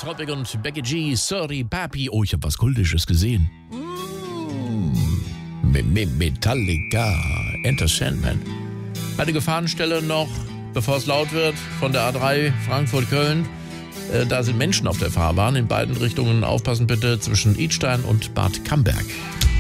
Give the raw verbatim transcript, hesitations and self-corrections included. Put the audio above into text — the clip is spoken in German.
Tropic und Becky G, Sorry Papi. Oh, ich habe was Kultisches gesehen. Mm. Metallica, Enter Sandman. Eine Gefahrenstelle noch, bevor es laut wird, von der A drei Frankfurt-Köln. Äh, da sind Menschen auf der Fahrbahn in beiden Richtungen. Aufpassen bitte zwischen Idstein und Bad Camberg.